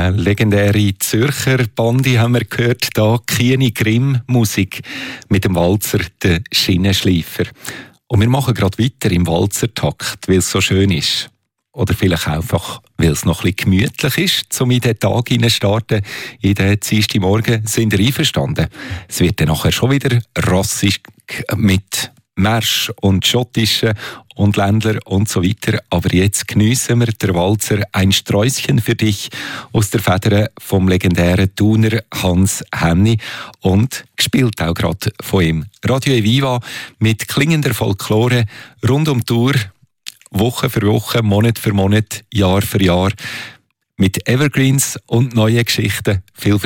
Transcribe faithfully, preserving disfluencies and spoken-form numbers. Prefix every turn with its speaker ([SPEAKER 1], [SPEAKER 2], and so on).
[SPEAKER 1] Äh, legendäre Zürcher Bandi haben wir gehört, da Kieni Grimm Musik mit dem Walzer «Der Schienenschleifer». Und wir machen gerade weiter im Walzertakt, weil es so schön ist. Oder vielleicht einfach, weil es noch ein bisschen gemütlich ist, um in den Tag hineinstarten. In den Dienstagmorgen sind wir einverstanden. Es wird dann nachher schon wieder rassisch mit Märsch und Schottischen und Ländler und so weiter. Aber jetzt geniessen wir der Walzer «Ein Sträußchen für dich» aus der Feder vom legendären Thuner Hans Henny und gespielt auch gerade von ihm. Radio Eviva mit klingender Folklore rund um die Tour, Woche für Woche, Monat für Monat, Jahr für Jahr mit Evergreens und neuen Geschichten. Viel